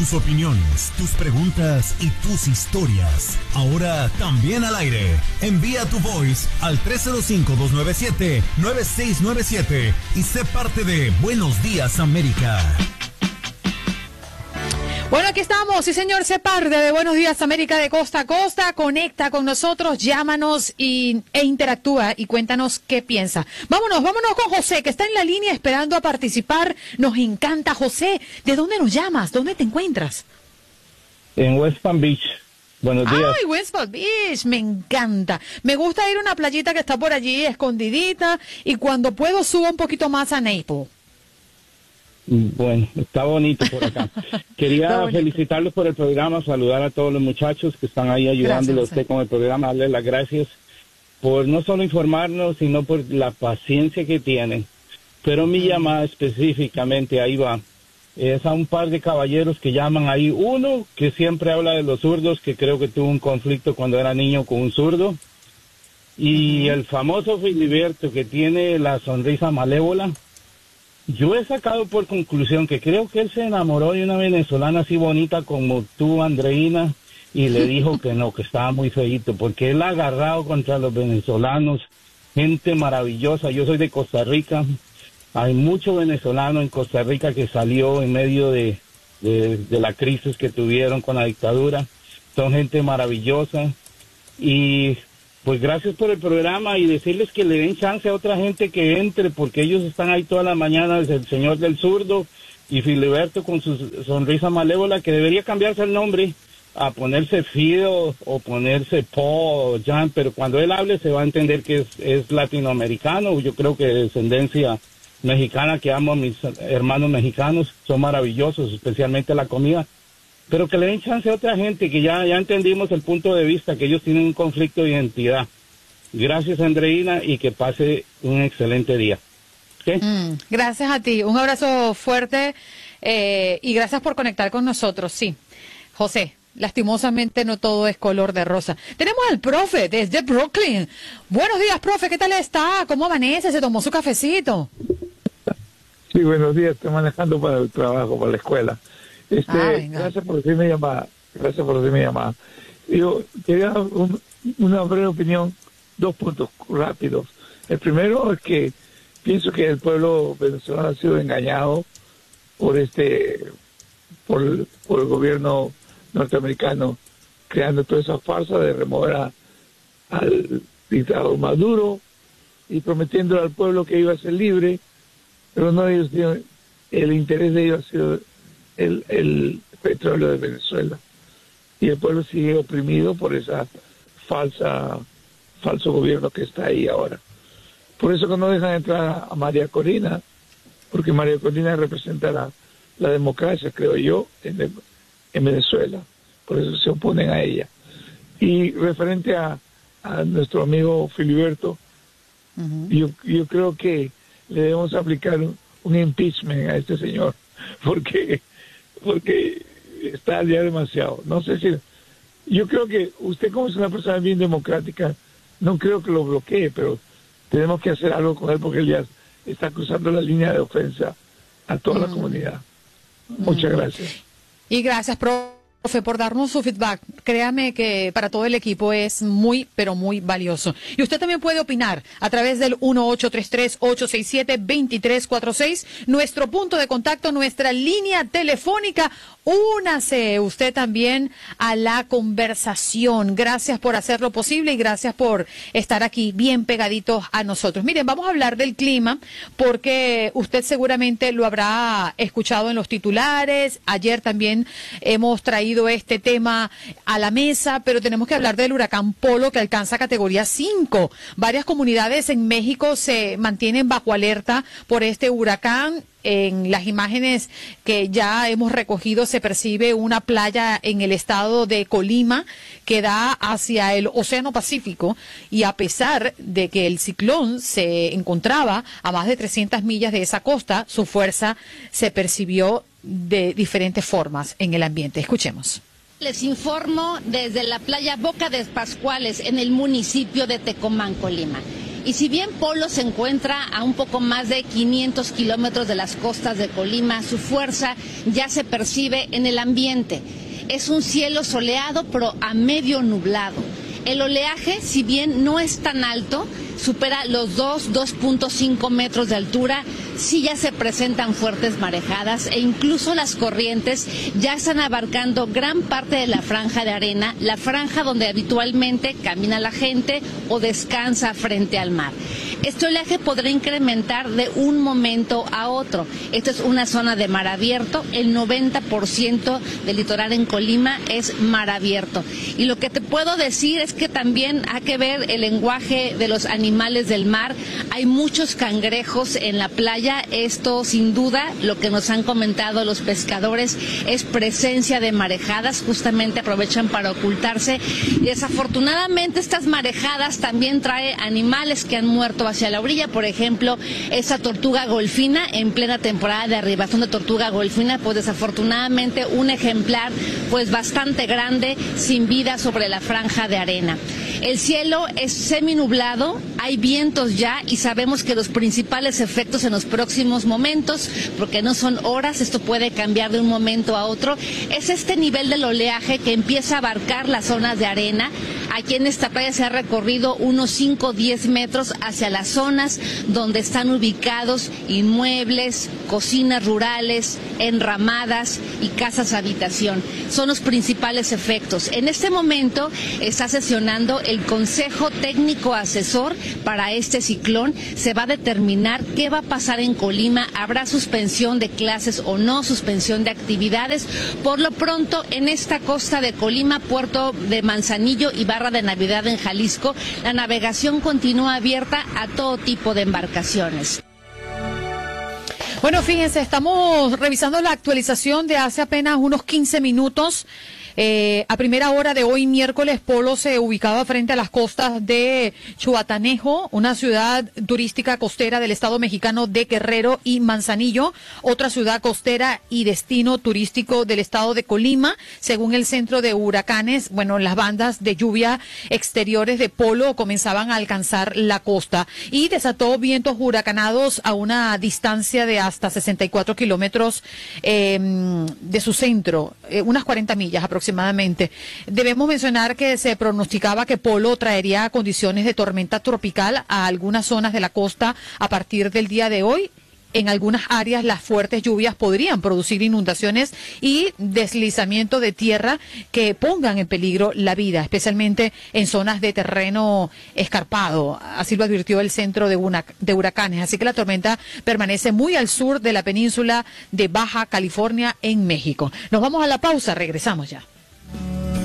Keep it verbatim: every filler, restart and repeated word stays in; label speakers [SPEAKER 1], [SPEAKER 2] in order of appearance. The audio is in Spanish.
[SPEAKER 1] Tus opiniones, tus preguntas y tus historias. Ahora también al aire. Envía tu voice al tres cero cinco, dos nueve siete, nueve seis nueve siete y sé parte de Buenos Días América.
[SPEAKER 2] Bueno, aquí estamos, sí señor, sé parte de Buenos Días América de costa a costa, conecta con nosotros, llámanos y, e interactúa y cuéntanos qué piensa. Vámonos, vámonos con José, que está en la línea esperando a participar. Nos encanta, José. ¿De dónde nos llamas? ¿Dónde te encuentras?
[SPEAKER 3] En West Palm Beach. Buenos días.
[SPEAKER 2] Ay, West Palm Beach, me encanta. Me gusta ir a una playita que está por allí, escondidita, y cuando puedo subo un poquito más a Naples.
[SPEAKER 3] Bueno, está bonito por acá. Quería felicitarlos por el programa, saludar a todos los muchachos que están ahí ayudándole a usted con el programa, darle las gracias por no solo informarnos, sino por la paciencia que tienen. Pero mi llamada específicamente, ahí va, es a un par de caballeros que llaman ahí. Uno que siempre habla de los zurdos, que creo que tuvo un conflicto cuando era niño con un zurdo. Y uh-huh. el famoso Filiberto, que tiene la sonrisa malévola. Yo he sacado por conclusión que creo que él se enamoró de una venezolana así bonita como tú, Andreina, y le dijo que no, que estaba muy feíto, porque él ha agarrado contra los venezolanos, gente maravillosa. Yo soy de Costa Rica, hay mucho venezolano en Costa Rica que salió en medio de, de, de la crisis que tuvieron con la dictadura, son gente maravillosa, y pues gracias por el programa y decirles que le den chance a otra gente que entre, porque ellos están ahí todas las mañanas, el señor del zurdo y Filiberto con su sonrisa malévola, que debería cambiarse el nombre a ponerse Fido o ponerse Paul o Jan, pero cuando él hable se va a entender que es, es latinoamericano. Yo creo que de descendencia mexicana, que amo a mis hermanos mexicanos, son maravillosos, especialmente la comida. Pero que le den chance a otra gente, que ya, ya entendimos el punto de vista, que ellos tienen un conflicto de identidad. Gracias, Andreina, y que pase un excelente día. ¿Okay?
[SPEAKER 2] Mm, gracias a ti. Un abrazo fuerte eh, y gracias por conectar con nosotros. Sí, José, lastimosamente no todo es color de rosa. Tenemos al profe desde Brooklyn. Buenos días, profe. ¿Qué tal está? ¿Cómo amanece? ¿Se tomó su cafecito?
[SPEAKER 4] Sí, buenos días. Estoy manejando para el trabajo, para la escuela. Este, ah, gracias por decirme llamada, gracias por decirme llamada. Yo quería dar un, una breve opinión, dos puntos rápidos. El primero es que pienso que el pueblo venezolano ha sido engañado por este, por, por el gobierno norteamericano, creando toda esa farsa de remover a, al dictador Maduro y prometiéndole al pueblo que iba a ser libre, pero no ellos, el interés de ellos ha sido El, el petróleo de Venezuela, y el pueblo sigue oprimido por esa falsa falso gobierno que está ahí ahora. Por eso que no dejan entrar a María Corina, porque María Corina representa la, la democracia, creo yo, en, el, en Venezuela. Por eso se oponen a ella. Y referente a, a nuestro amigo Filiberto, uh-huh. yo, yo creo que le debemos aplicar un, un impeachment a este señor, porque porque está ya demasiado. No sé si... Yo creo que usted, como es una persona bien democrática, no creo que lo bloquee, pero tenemos que hacer algo con él porque él ya está cruzando la línea de ofensa a toda mm. la comunidad. Muchas mm. gracias.
[SPEAKER 2] Y gracias, profe, por darnos su feedback. Créame que para todo el equipo es muy, pero muy valioso. Y usted también puede opinar a través del uno ocho tres tres, ocho seis siete, dos tres cuatro seis, nuestro punto de contacto, nuestra línea telefónica. Únase usted también a la conversación. Gracias por hacerlo posible y gracias por estar aquí bien pegaditos a nosotros. Miren, vamos a hablar del clima porque usted seguramente lo habrá escuchado en los titulares. Ayer también hemos traído este tema a la mesa, pero tenemos que hablar del huracán Polo, que alcanza categoría cinco. Varias comunidades en México se mantienen bajo alerta por este huracán. En las imágenes que ya hemos recogido se percibe una playa en el estado de Colima que da hacia el Océano Pacífico, y a pesar de que el ciclón se encontraba a más de trescientas millas de esa costa, su fuerza se percibió de diferentes formas en el ambiente. Escuchemos.
[SPEAKER 5] Les informo desde la playa Boca de Pascuales en el municipio de Tecomán, Colima. Y si bien Polo se encuentra a un poco más de quinientos kilómetros de las costas de Colima, su fuerza ya se percibe en el ambiente. Es un cielo soleado, pero a medio nublado. El oleaje, si bien no es tan alto, supera los dos, dos punto cinco metros de altura, sí ya se presentan fuertes marejadas e incluso las corrientes ya están abarcando gran parte de la franja de arena, la franja donde habitualmente camina la gente o descansa frente al mar. Este oleaje podrá incrementar de un momento a otro. Esta es una zona de mar abierto, el noventa por ciento del litoral en Colima es mar abierto. Y lo que te puedo decir es que también hay que ver el lenguaje de los animales del mar. Hay muchos cangrejos en la playa. Esto, sin duda, lo que nos han comentado los pescadores es presencia de marejadas. Justamente aprovechan para ocultarse. Y desafortunadamente estas marejadas también trae animales que han muerto hacia la orilla. Por ejemplo, esa tortuga golfina en plena temporada de arribación de tortuga golfina, pues desafortunadamente un ejemplar pues bastante grande sin vida sobre la franja de arena. El cielo es seminublado, hay vientos ya y sabemos que los principales efectos en los próximos momentos, porque no son horas, esto puede cambiar de un momento a otro, es este nivel del oleaje que empieza a abarcar las zonas de arena. Aquí en esta playa se ha recorrido unos cinco o diez metros hacia las zonas donde están ubicados inmuebles, cocinas rurales, enramadas y casas habitación. Son los principales efectos. En este momento está sesionando el Consejo Técnico Asesor para este ciclón. Se va a determinar qué va a pasar en Colima. ¿Habrá suspensión de clases o no, suspensión de actividades? Por lo pronto, en esta costa de Colima, Puerto de Manzanillo y Barra de Navidad en Jalisco, la navegación continúa abierta a todo tipo de embarcaciones.
[SPEAKER 2] Bueno, fíjense, estamos revisando la actualización de hace apenas unos quince minutos. Eh, a primera hora de hoy, miércoles, Polo se ubicaba frente a las costas de Chuatanejo, una ciudad turística costera del estado mexicano de Guerrero, y Manzanillo, otra ciudad costera y destino turístico del estado de Colima. Según el Centro de Huracanes, bueno, las bandas de lluvia exteriores de Polo comenzaban a alcanzar la costa y desató vientos huracanados a una distancia de hasta sesenta y cuatro kilómetros eh, de su centro, eh, unas cuarenta millas aproximadamente. aproximadamente. Debemos mencionar que se pronosticaba que Polo traería condiciones de tormenta tropical a algunas zonas de la costa a partir del día de hoy. En algunas áreas las fuertes lluvias podrían producir inundaciones y deslizamiento de tierra que pongan en peligro la vida, especialmente en zonas de terreno escarpado. Así lo advirtió el Centro de, una, de Huracanes. Así que la tormenta permanece muy al sur de la península de Baja California en México. Nos vamos a la pausa, regresamos ya.